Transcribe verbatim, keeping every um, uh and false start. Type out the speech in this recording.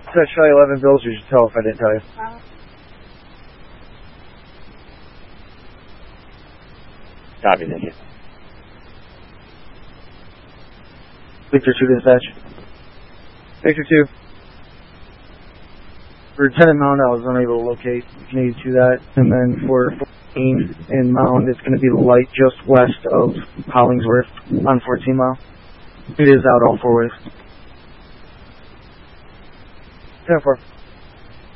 So Charlie eleven bills, you should tell if I didn't tell you. Uh, Copy, thank you. Victor two dispatch. Victor two. For Lieutenant Mound, I was unable to locate. If you need to that. And then for fourteen in Mound, it's going to be the light just west of Hollingsworth on fourteen mile. It is out all four ways. ten four.